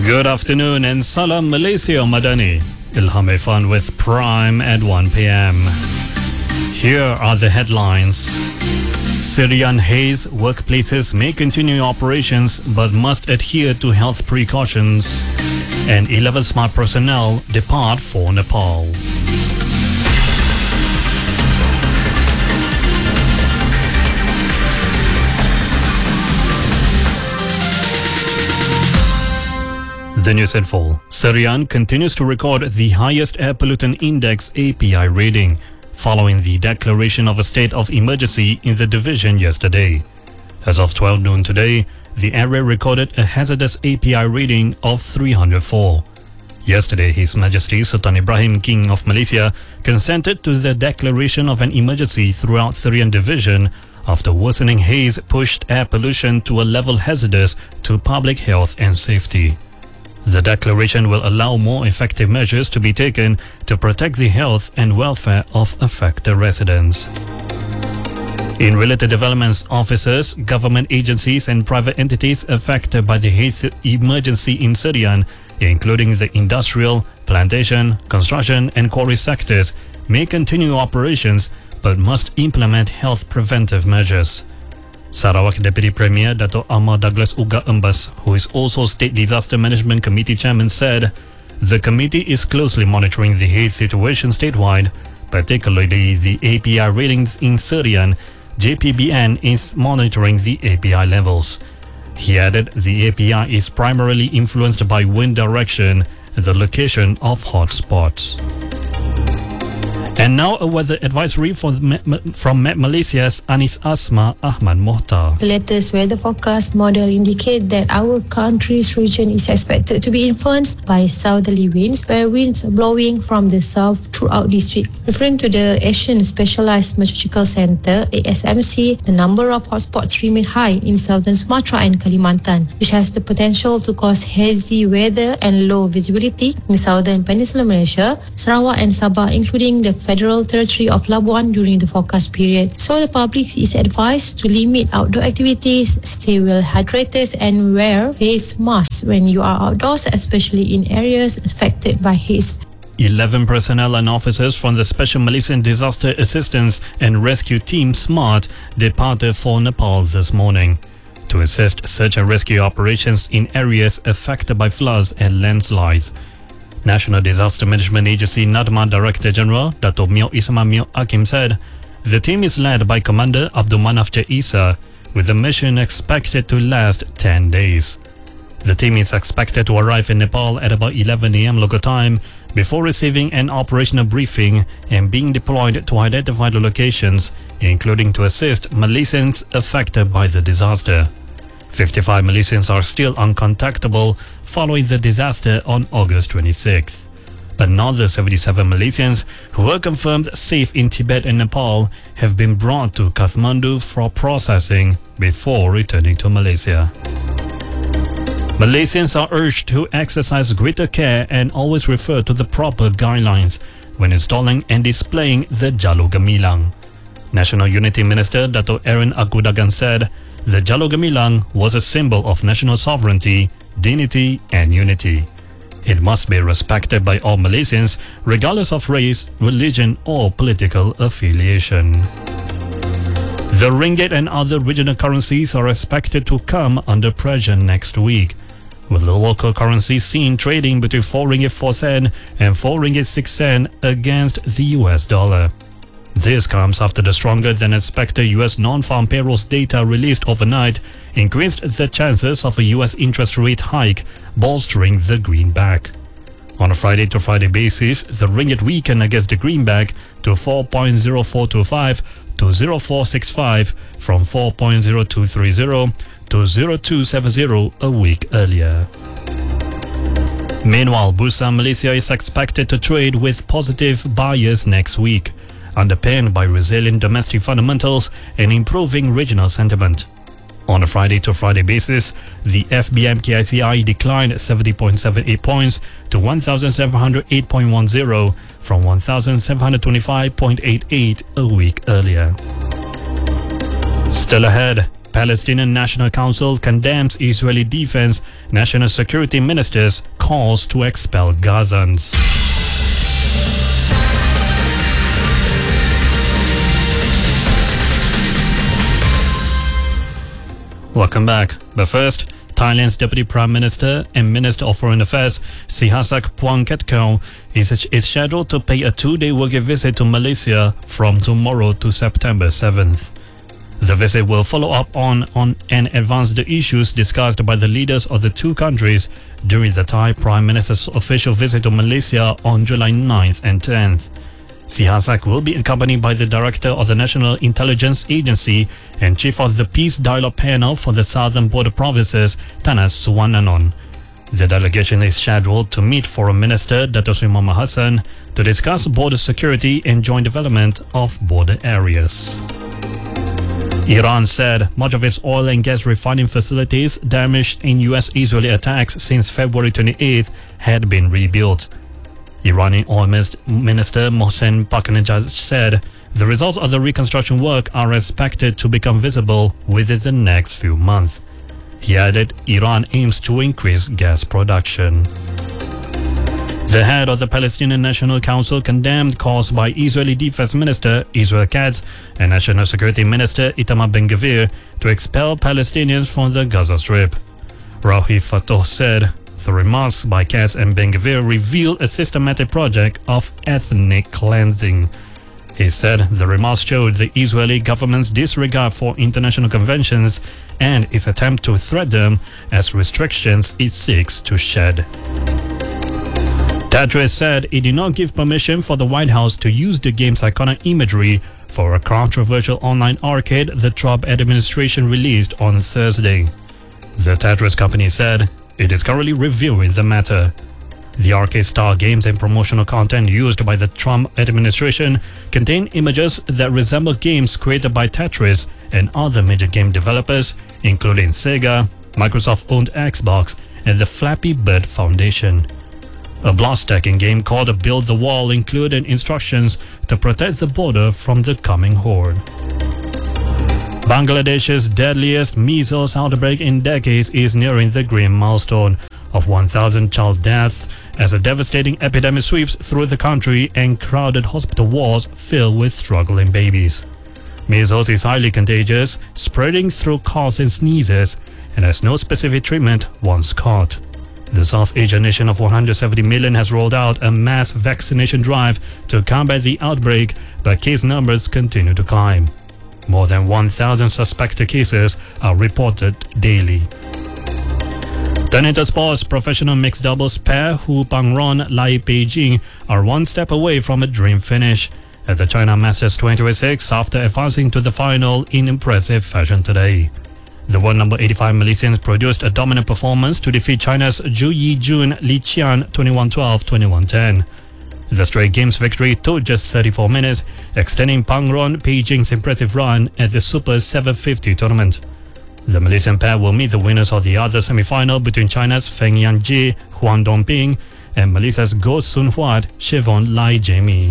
Good afternoon and Salam Malaysia Madani. Ilham Irfan with Prime at 1 p.m. Here are the headlines. Syrian Haze workplaces may continue operations but must adhere to health precautions. And 11 smart personnel depart for Nepal. The news in full. Syrian continues to record the highest air pollutant index API reading, following the declaration of a state of emergency in the division yesterday. As of 12 noon today, the area recorded a hazardous API reading of 304. Yesterday, His Majesty Sultan Ibrahim, King of Malaysia, consented to the declaration of an emergency throughout Syrian division after worsening haze pushed air pollution to a level hazardous to public health and safety. The declaration will allow more effective measures to be taken to protect the health and welfare of affected residents. In related developments, officers, government agencies and private entities affected by the haze emergency in Syrian, including the industrial, plantation, construction and quarry sectors, may continue operations but must implement health preventive measures. Sarawak Deputy Premier Dato' Amar Douglas Uga Embas, who is also State Disaster Management Committee Chairman, said the committee is closely monitoring the haze situation statewide, particularly the API ratings in Syrian. JPBN is monitoring the API levels. He added the API is primarily influenced by wind direction and the location of hotspots. And now a weather advisory from Met Malaysia's Anis Asma Ahmad Mohtar. The latest weather forecast model indicate that our country's region is expected to be influenced by southerly winds, where winds are blowing from the south throughout this week. Referring to the Asian Specialized Meteorological Centre, ASMC, the number of hotspots remain high in southern Sumatra and Kalimantan, which has the potential to cause hazy weather and low visibility in southern Peninsular Malaysia, Sarawak and Sabah, including the Federal Territory of Labuan during the forecast period. So the public is advised to limit outdoor activities, stay well hydrated and wear face masks when you are outdoors, especially in areas affected by haze. 11 personnel and officers from the Special Malaysian Disaster Assistance and Rescue Team SMART departed for Nepal this morning to assist search and rescue operations in areas affected by floods and landslides. National Disaster Management Agency NADMA Director General Dato' Mio Isma Mio Akim said the team is led by Commander Abdul Manaf J. Isa, with the mission expected to last 10 days. The team is expected to arrive in Nepal at about 11 a.m. local time before receiving an operational briefing and being deployed to identify the locations, including to assist Malaysians affected by the disaster. 55 Malaysians are still uncontactable following the disaster on August 26th. Another 77 Malaysians who were confirmed safe in Tibet and Nepal have been brought to Kathmandu for processing before returning to Malaysia. Malaysians are urged to exercise greater care and always refer to the proper guidelines when installing and displaying the Jalur Gemilang. National Unity Minister Dato' Aaron Agudagan said the Jalur Gemilang was a symbol of national sovereignty, dignity and unity. It must be respected by all Malaysians regardless of race, religion or political affiliation. The ringgit and other regional currencies are expected to come under pressure next week, with the local currency seen trading between 4 ringgit 4 cent and 4 ringgit 6 cent against the US dollar. This comes after the stronger than expected US non-farm payrolls data released overnight increased the chances of a US interest rate hike, bolstering the greenback. On a Friday to Friday basis, the ringgit weakened against the greenback to 4.0425 to 0.465 from 4.0230 to 0.270 a week earlier. Meanwhile, Bursa Malaysia is expected to trade with positive bias next week, underpinned by resilient domestic fundamentals and improving regional sentiment. On a Friday to Friday basis, the FBM KICI declined 70.78 points to 1,708.10 from 1,725.88 a week earlier. Still ahead, Palestinian National Council condemns Israeli Defense National Security Minister's calls to expel Gazans. Welcome back. But first, Thailand's Deputy Prime Minister and Minister of Foreign Affairs, Sihasak Phuangketkeow, is scheduled to pay a 2-day working visit to Malaysia from tomorrow to September 7th. The visit will follow up on and advance the issues discussed by the leaders of the two countries during the Thai Prime Minister's official visit to Malaysia on July 9th and 10th. Sihasak will be accompanied by the Director of the National Intelligence Agency and Chief of the Peace Dialogue Panel for the Southern Border Provinces, Thanas Suwananon. The delegation is scheduled to meet Foreign Minister Dato Sri Mohamad Hassan to discuss border security and joint development of border areas. Iran said much of its oil and gas refining facilities damaged in US-Israeli attacks since February 28th had been rebuilt. Iranian Oil Minister Mohsen Paknejad said the results of the reconstruction work are expected to become visible within the next few months. He added Iran aims to increase gas production. The head of the Palestinian National Council condemned calls by Israeli Defense Minister Israel Katz and National Security Minister Itamar Ben-Gvir to expel Palestinians from the Gaza Strip. Rahi Fatouh said the remarks by Katz and Ben-Gvir reveal a systematic project of ethnic cleansing. He said the remarks showed the Israeli government's disregard for international conventions and its attempt to thread them as restrictions it seeks to shed. Tetris said it did not give permission for the White House to use the game's iconic imagery for a controversial online arcade the Trump administration released on Thursday. The Tetris company said it is currently reviewing the matter. The arcade-style games and promotional content used by the Trump administration contain images that resemble games created by Tetris and other major game developers, including Sega, Microsoft-owned Xbox, and the Flappy Bird Foundation. A block-stacking game called Build the Wall included instructions to protect the border from the coming horde. Bangladesh's deadliest measles outbreak in decades is nearing the grim milestone of 1,000 child deaths as a devastating epidemic sweeps through the country and crowded hospital wards fill with struggling babies. Measles is highly contagious, spreading through coughs and sneezes, and has no specific treatment once caught. The South Asian nation of 170 million has rolled out a mass vaccination drive to combat the outbreak, but case numbers continue to climb. More than 1,000 suspected cases are reported daily. Turning to sports, professional mixed doubles pair Hu Pangron Lai Peijing are one step away from a dream finish at the China Masters 2026 after advancing to the final in impressive fashion today. The world number 85 Malaysians produced a dominant performance to defeat China's Zhu Yijun Li Qian 21-12, 21-10. The straight games victory took just 34 minutes, extending Pangron Peijing's impressive run at the Super 750 tournament. The Malaysian pair will meet the winners of the other semi-final between China's Feng Yanjie, Huang Dongping, and Malaysia's Goh Sun Huat, Siobhan Lai Jamie.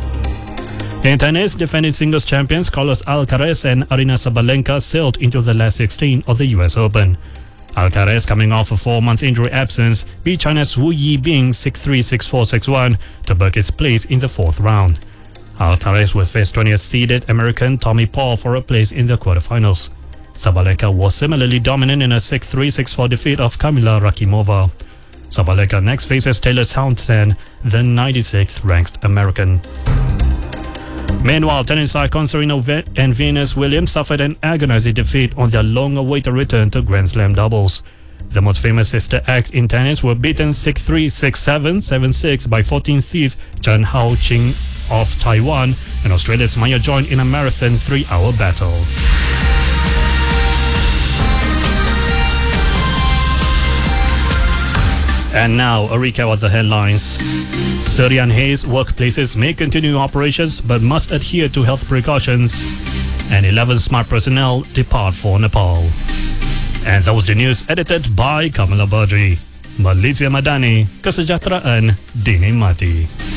In tennis, defending singles champions Carlos Alcaraz and Aryna Sabalenka sailed into the last 16 of the US Open. Alcaraz, coming off a 4-month injury absence, beat China's Wu Yibing 6-3, 6-4, 6-1 to book its place in the fourth round. Alcaraz will face 20th seeded American Tommy Paul for a place in the quarterfinals. Sabalenka was similarly dominant in a 6-3, 6-4 defeat of Kamila Rakimova. Sabalenka next faces Taylor Townsend, the 96th ranked American. Meanwhile, tennis icon Serena and Venus Williams suffered an agonizing defeat on their long-awaited return to Grand Slam doubles. The most famous sister act in tennis were beaten 6-3, 6-7, 7-6 by 14th seeds Chen Hao-Qing of Taiwan and Australia's Maya joined in a marathon 3-hour battle. And now, a recap of the headlines. Serian Hayes workplaces may continue operations but must adhere to health precautions. And 11 smart personnel depart for Nepal. And that was the news edited by Kamala Badri. Malaysia Madani, Kesejahteraan Dinikmati.